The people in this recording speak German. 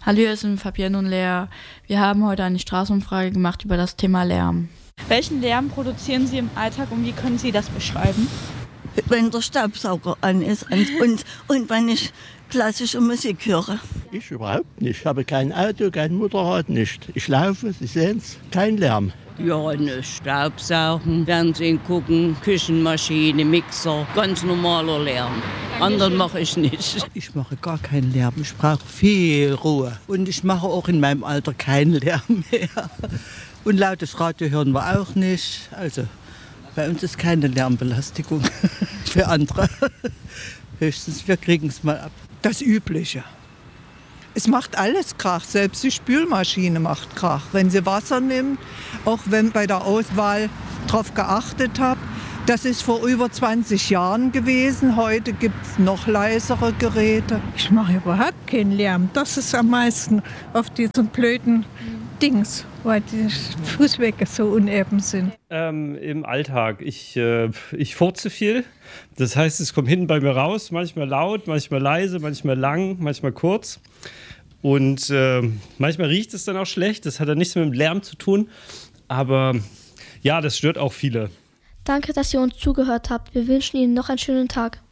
Hallo, hier sind Fabienne und Lea. Wir haben heute eine Straßenumfrage gemacht über das Thema Lärm. Welchen Lärm produzieren Sie im Alltag und wie können Sie das beschreiben? Wenn der Staubsauger an ist und wenn ich klassische Musik höre. Ich überhaupt nicht. Ich habe kein Auto, kein Motorrad, nicht. Ich laufe, Sie sehen es, kein Lärm. Ja, ne Staubsaugen, Fernsehen gucken, Küchenmaschine, Mixer, ganz normaler Lärm. Anderen mache ich nicht. Ich mache gar keinen Lärm, ich brauche viel Ruhe. Und ich mache auch in meinem Alter keinen Lärm mehr. Und lautes Radio hören wir auch nicht. Also bei uns ist keine Lärmbelastung für andere. Höchstens wir kriegen es mal ab. Das Übliche. Es macht alles Krach, selbst die Spülmaschine macht Krach. Wenn sie Wasser nimmt, auch wenn bei der Auswahl darauf geachtet habe, das ist vor über 20 Jahren gewesen. Heute gibt es noch leisere Geräte. Ich mache überhaupt keinen Lärm. Das ist am meisten auf diesen blöden Dings, weil die Fußwege so uneben sind. Im Alltag. Ich furze viel. Das heißt, es kommt hinten bei mir raus. Manchmal laut, manchmal leise, manchmal lang, manchmal kurz. Und manchmal riecht es dann auch schlecht. Das hat dann nichts mit dem Lärm zu tun. Aber ja, das stört auch viele. Danke, dass ihr uns zugehört habt. Wir wünschen Ihnen noch einen schönen Tag.